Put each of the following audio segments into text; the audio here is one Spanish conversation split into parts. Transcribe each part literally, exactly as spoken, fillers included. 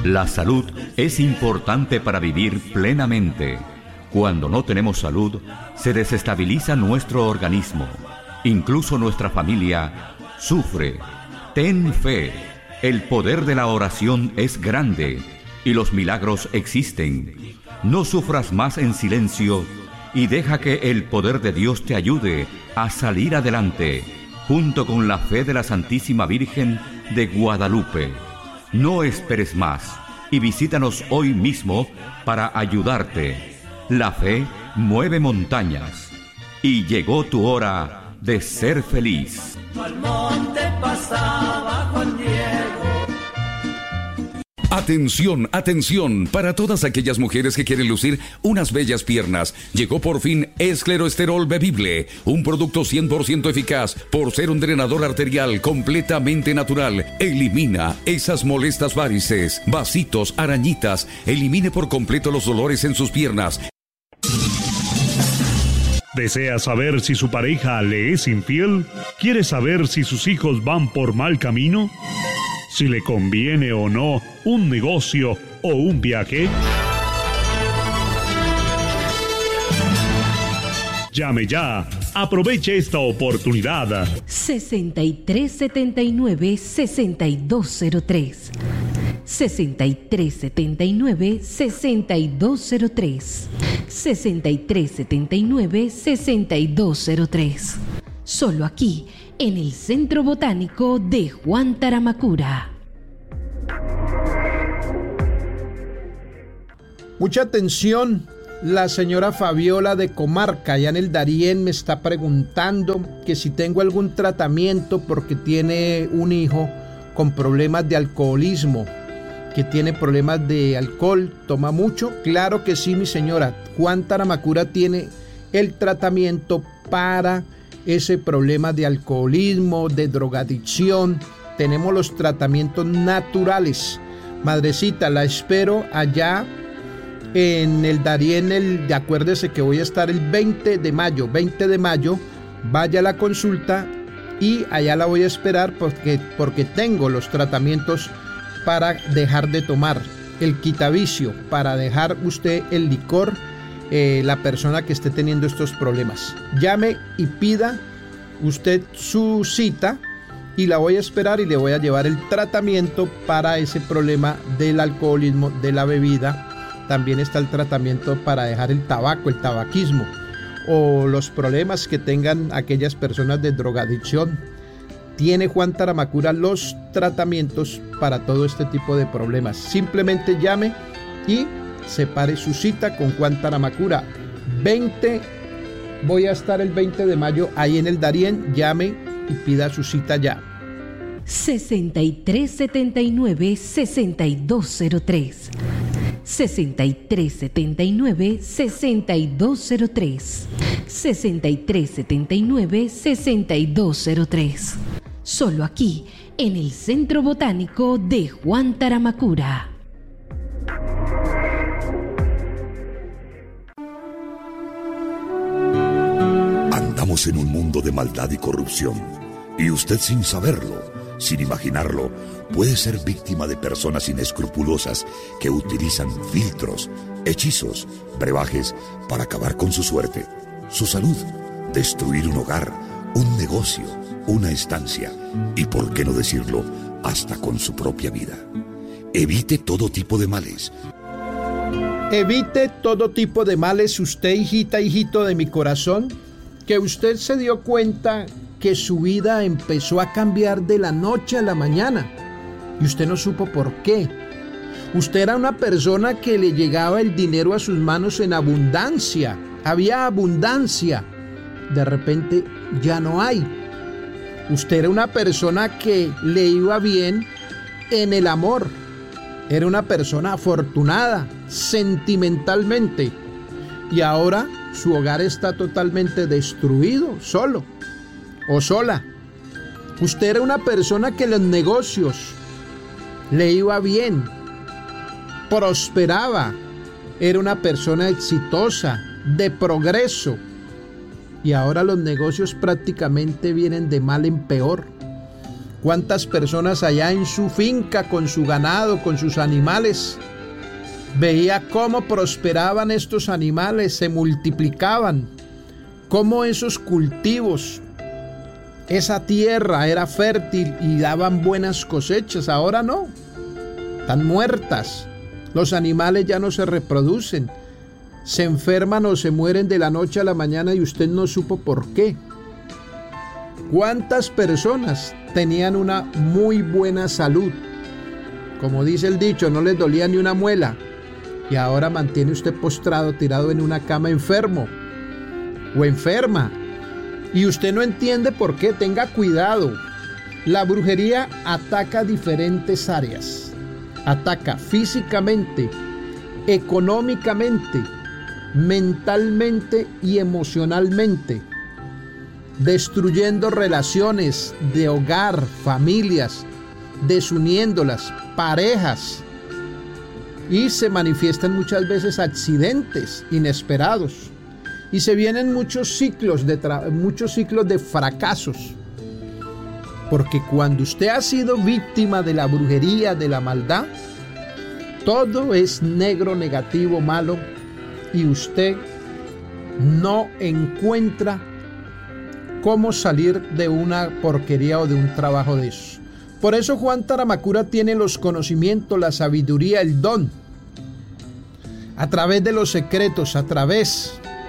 La salud es importante para vivir plenamente. Cuando no tenemos salud, se desestabiliza nuestro organismo. Incluso nuestra familia sufre. Ten fe. El poder de la oración es grande y los milagros existen. No sufras más en silencio y deja que el poder de Dios te ayude a salir adelante, junto con la fe de la Santísima Virgen de Guadalupe. No esperes más y visítanos hoy mismo para ayudarte. La fe mueve montañas y llegó tu hora de ser feliz. Al monte pasaba Juan Diego. Atención, atención, para todas aquellas mujeres que quieren lucir unas bellas piernas. Llegó por fin Escleroesterol Bebible, un producto cien por ciento eficaz por ser un drenador arterial completamente natural. Elimina esas molestas varices, vasitos, arañitas. Elimine por completo los dolores en sus piernas. ¿Desea saber si su pareja le es infiel? ¿Quiere saber si sus hijos van por mal camino? ¿Si le conviene o no un negocio o un viaje? Llame ya. Aproveche esta oportunidad. sesenta y tres setenta y nueve, sesenta y dos cero tres. sesenta y tres setenta y nueve, sesenta y dos cero tres. sesenta y tres setenta y nueve, sesenta y dos cero tres. Solo aquí, en el Centro Botánico de Juan Taramacura. Mucha atención, la señora Fabiola de Comarca, allá en el Darién, me está preguntando que si tengo algún tratamiento porque tiene un hijo con problemas de alcoholismo, que tiene problemas de alcohol, toma mucho. Claro que sí, mi señora. Juan Taramacura tiene el tratamiento para ese problema de alcoholismo, de drogadicción. Tenemos los tratamientos naturales. Madrecita, la espero allá en el Darién. El, acuérdese que voy a estar el veinte de mayo. veinte de mayo, vaya a la consulta y allá la voy a esperar porque, porque tengo los tratamientos para dejar de tomar, el quitavicio, para dejar usted el licor, eh, la persona que esté teniendo estos problemas. Llame y pida usted su cita y la voy a esperar y le voy a llevar el tratamiento para ese problema del alcoholismo, de la bebida. También está el tratamiento para dejar el tabaco, el tabaquismo, o los problemas que tengan aquellas personas de drogadicción. Tiene Juan Taramacura los tratamientos para todo este tipo de problemas. Simplemente llame y separe su cita con Juan Taramacura. veinte, voy a estar el veinte de mayo ahí en el Darién. Llame y pida su cita ya. sesenta y tres setenta y nueve, sesenta y dos cero tres. sesenta y tres setenta y nueve, sesenta y dos cero tres. sesenta y tres setenta y nueve, sesenta y dos cero tres. Solo aquí, en el Centro Botánico de Juan Taramacura. Andamos en un mundo de maldad y corrupción, y usted sin saberlo, sin imaginarlo, puede ser víctima de personas inescrupulosas que utilizan filtros, hechizos, brebajes para acabar con su suerte, su salud, destruir un hogar, un negocio, una estancia y, por qué no decirlo, hasta con su propia vida. Evite todo tipo de males. Evite todo tipo de males, usted, hijita, hijito de mi corazón, que usted se dio cuenta que su vida empezó a cambiar de la noche a la mañana y usted no supo por qué. Usted era una persona que le llegaba el dinero a sus manos en abundancia, había abundancia, de repente ya no hay. Usted era una persona que le iba bien en el amor, era una persona afortunada sentimentalmente y ahora su hogar está totalmente destruido, solo o sola. Usted era una persona que en los negocios le iba bien, prosperaba, era una persona exitosa, de progreso, y ahora los negocios prácticamente vienen de mal en peor. ¿Cuántas personas allá en su finca, con su ganado, con sus animales? Veía cómo prosperaban estos animales, se multiplicaban, cómo esos cultivos, esa tierra era fértil y daban buenas cosechas. Ahora no, están muertas. Los animales ya no se reproducen, se enferman o se mueren de la noche a la mañana y usted no supo por qué. ¿Cuántas personas tenían una muy buena salud? Como dice el dicho, no les dolía ni una muela. Y ahora mantiene usted postrado, tirado en una cama, enfermo o enferma. Y usted no entiende por qué. Tenga cuidado. La brujería ataca diferentes áreas. Ataca físicamente, económicamente, mentalmente y emocionalmente, destruyendo relaciones de hogar, familias, desuniéndolas, parejas, y se manifiestan muchas veces accidentes inesperados y se vienen muchos ciclos de tra- muchos ciclos de fracasos, porque cuando usted ha sido víctima de la brujería, de la maldad, todo es negro, negativo, malo, y usted no encuentra cómo salir de una porquería o de un trabajo de eso. Por eso Juan Taramacura tiene los conocimientos, la sabiduría, el don, a través de los secretos, a través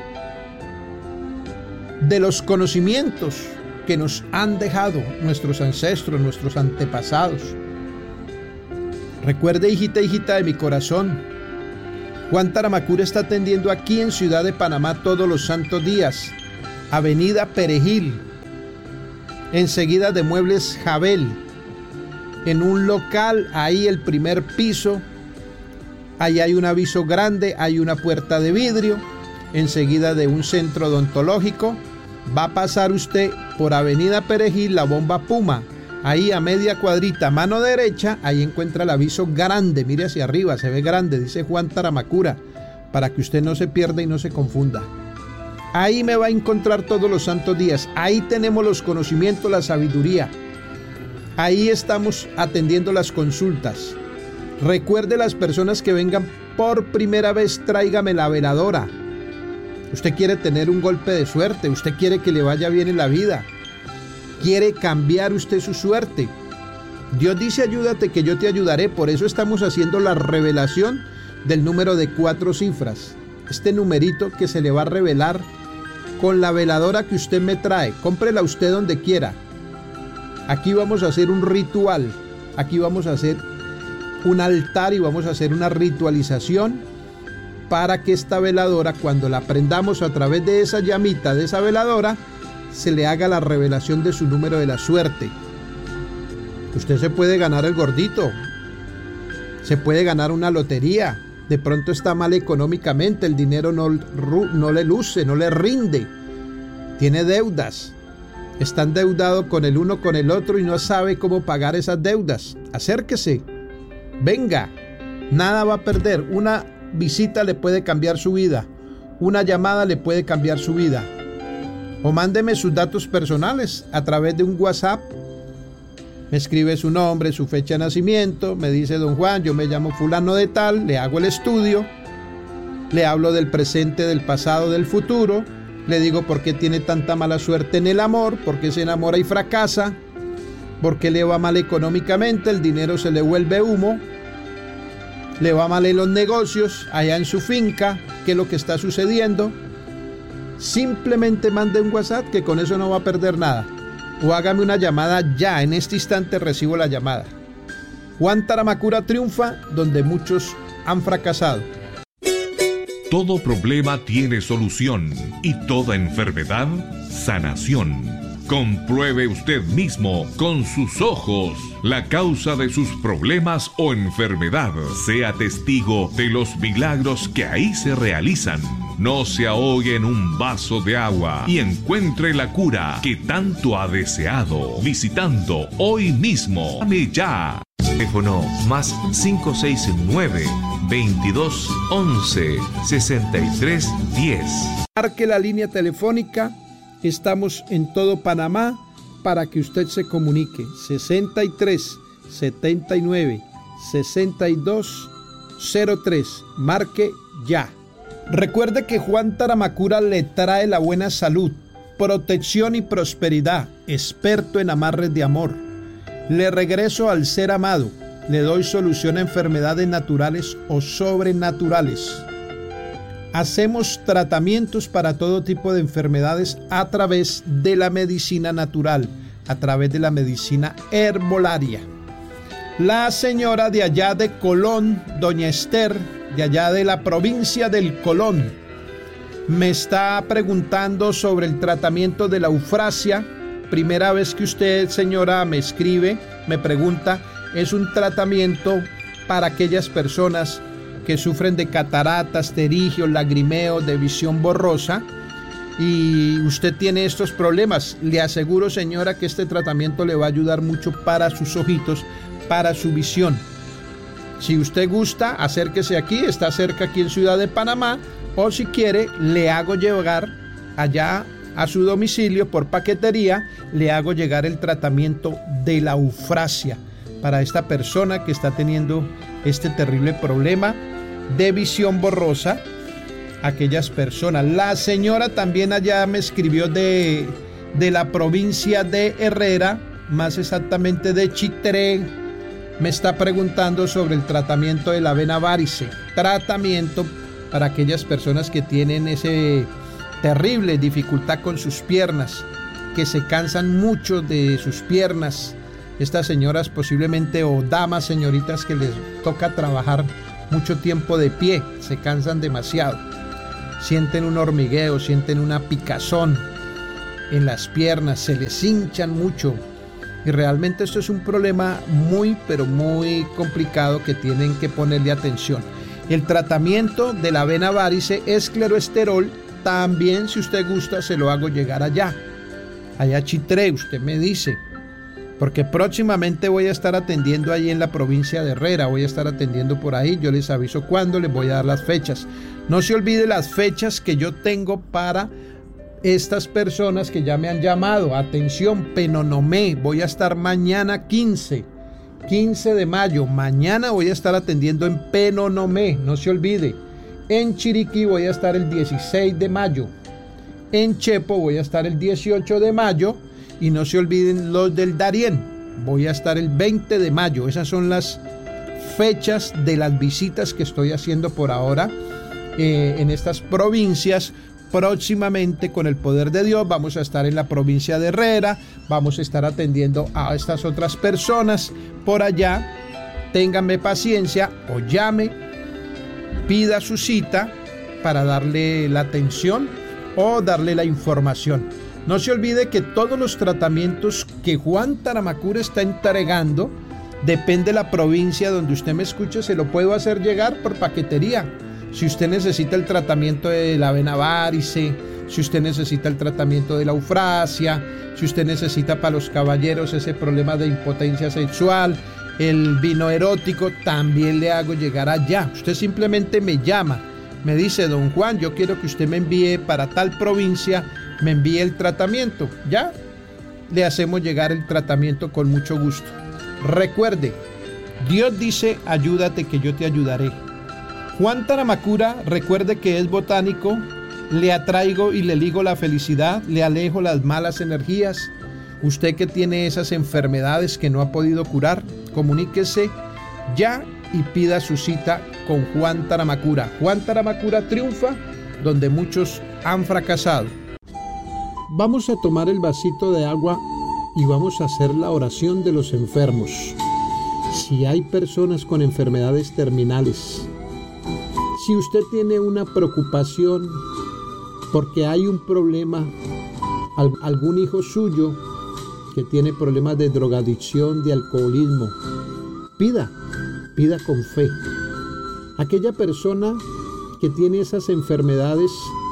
de los conocimientos que nos han dejado nuestros ancestros, nuestros antepasados. Recuerde, hijita, hijita de mi corazón, Juan Taramacura está atendiendo aquí en Ciudad de Panamá todos los santos días, Avenida Perejil, enseguida de Muebles Jabel, en un local, ahí el primer piso, ahí hay un aviso grande, hay una puerta de vidrio, enseguida de un centro odontológico. Va a pasar usted por Avenida Perejil, la bomba Puma, ahí a media cuadrita, mano derecha, ahí encuentra el aviso grande, mire hacia arriba, se ve grande, dice Juan Taramacura, para que usted no se pierda y no se confunda. Ahí me va a encontrar todos los santos días, ahí tenemos los conocimientos, la sabiduría. Ahí estamos atendiendo las consultas. Recuerde, las personas que vengan por primera vez, tráigame la veladora. Usted quiere tener un golpe de suerte, usted quiere que le vaya bien en la vida, quiere cambiar usted su suerte. Dios dice, ayúdate que yo te ayudaré. Por eso estamos haciendo la revelación del número de cuatro cifras. Este numerito que se le va a revelar con la veladora que usted me trae. Cómprela usted donde quiera. Aquí vamos a hacer un ritual, aquí vamos a hacer un altar y vamos a hacer una ritualización para que esta veladora, cuando la prendamos a través de esa llamita de esa veladora, se le haga la revelación de su número de la suerte. Usted se puede ganar el gordito, se puede ganar una lotería, de pronto está mal económicamente, el dinero no, no le luce, no le rinde, tiene deudas. Está endeudado con el uno, con el otro y no sabe cómo pagar esas deudas. Acérquese, venga, nada va a perder. Una visita le puede cambiar su vida, una llamada le puede cambiar su vida. O mándeme sus datos personales a través de un WhatsApp. Me escribe su nombre, su fecha de nacimiento, me dice: don Juan, yo me llamo fulano de tal, le hago el estudio, le hablo del presente, del pasado, del futuro. Le digo por qué tiene tanta mala suerte en el amor, por qué se enamora y fracasa, por qué le va mal económicamente, el dinero se le vuelve humo, le va mal en los negocios, allá en su finca, qué es lo que está sucediendo. Simplemente mande un WhatsApp, que con eso no va a perder nada. O hágame una llamada ya, en este instante recibo la llamada. Juan Taramacura triunfa donde muchos han fracasado. Todo problema tiene solución y toda enfermedad, sanación. Compruebe usted mismo con sus ojos la causa de sus problemas o enfermedad. Sea testigo de los milagros que ahí se realizan. No se ahogue en un vaso de agua y encuentre la cura que tanto ha deseado visitando hoy mismo. Llame ya. Teléfono más cinco seis nueve, veintidós, once, sesenta y tres, diez. Marque la línea telefónica. Estamos en todo Panamá para que usted se comunique. sesenta y tres, setenta y nueve, sesenta y dos cero tres. Marque ya. Recuerde que Juan Taramacura le trae la buena salud, protección y prosperidad, experto en amarres de amor. Le regreso al ser amado. Le doy solución a enfermedades naturales o sobrenaturales. Hacemos tratamientos para todo tipo de enfermedades a través de la medicina natural, a través de la medicina herbolaria. La señora de allá de Colón, doña Esther, de allá de la provincia del Colón, me está preguntando sobre el tratamiento de la eufrasia. Primera vez que usted, señora, me escribe, me pregunta, es un tratamiento para aquellas personas que sufren de cataratas, pterigios, lagrimeos, de visión borrosa, y usted tiene estos problemas. Le aseguro, señora, que este tratamiento le va a ayudar mucho para sus ojitos, para su visión. Si usted gusta, acérquese aquí, está cerca aquí en Ciudad de Panamá, o si quiere, le hago llegar allá a su domicilio por paquetería, le hago llegar el tratamiento de la eufrasia para esta persona que está teniendo este terrible problema de visión borrosa. Aquellas personas. La señora también allá me escribió de, de la provincia de Herrera, más exactamente de Chitré. Me está preguntando sobre el tratamiento de la vena varice. Tratamiento para aquellas personas que tienen ese terrible dificultad con sus piernas, que se cansan mucho de sus piernas. Estas señoras posiblemente, o damas, señoritas, que les toca trabajar mucho tiempo de pie, se cansan demasiado. Sienten un hormigueo, sienten una picazón en las piernas, se les hinchan mucho. Y realmente esto es un problema muy, pero muy complicado que tienen que ponerle atención. El tratamiento de la vena varice es escleroesterol. También, si usted gusta, se lo hago llegar allá. Allá Chitré, usted me dice. Porque próximamente voy a estar atendiendo ahí en la provincia de Herrera. Voy a estar atendiendo por ahí. Yo les aviso cuándo, les voy a dar las fechas. No se olvide las fechas que yo tengo para estas personas que ya me han llamado. Atención, Penonomé, voy a estar mañana quince de mayo. Mañana voy a estar atendiendo en Penonomé, no se olvide. En Chiriquí voy a estar el dieciséis de mayo. En Chepo voy a estar el dieciocho de mayo. Y no se olviden los del Darién, voy a estar el veinte de mayo. Esas son las fechas de las visitas que estoy haciendo por ahora eh, en estas provincias. Próximamente, con el poder de Dios, vamos a estar en la provincia de Herrera, vamos a estar atendiendo a estas otras personas por allá. Ténganme paciencia o llame, pida su cita para darle la atención o darle la información. No se olvide que todos los tratamientos que Juan Taramacura está entregando, depende de la provincia donde usted me escuche, se lo puedo hacer llegar por paquetería. Si usted necesita el tratamiento de la vena varice, si usted necesita el tratamiento de la eufrasia, si usted necesita para los caballeros ese problema de impotencia sexual, el vino erótico, también le hago llegar allá. Usted simplemente me llama, me dice: don Juan, yo quiero que usted me envíe para tal provincia, me envíe el tratamiento. Ya le hacemos llegar el tratamiento con mucho gusto. Recuerde, Dios dice: ayúdate que yo te ayudaré. Juan Taramacura, recuerde que es botánico, le atraigo y le ligo la felicidad, le alejo las malas energías. Usted que tiene esas enfermedades que no ha podido curar, comuníquese ya y pida su cita con Juan Taramacura. Juan Taramacura triunfa donde muchos han fracasado. Vamos a tomar el vasito de agua y vamos a hacer la oración de los enfermos. Si hay personas con enfermedades terminales, si usted tiene una preocupación porque hay un problema, algún hijo suyo que tiene problemas de drogadicción, de alcoholismo, pida, pida con fe. Aquella persona que tiene esas enfermedades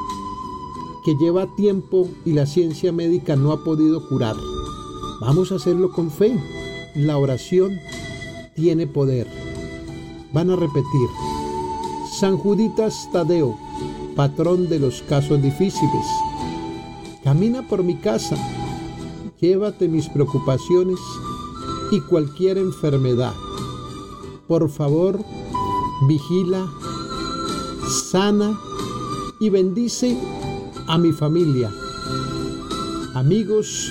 que lleva tiempo y la ciencia médica no ha podido curar, vamos a hacerlo con fe. La oración tiene poder. Van a repetir: San Juditas Tadeo, patrón de los casos difíciles, camina por mi casa, llévate mis preocupaciones y cualquier enfermedad. Por favor, vigila, sana y bendice a mi familia. Amigos,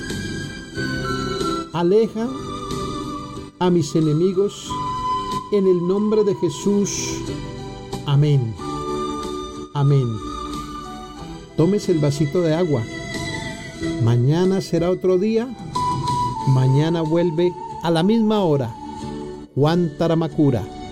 aleja a mis enemigos en el nombre de Jesús. Amén. Amén. Tómese el vasito de agua. Mañana será otro día. Mañana vuelve a la misma hora. Juan Taramacura.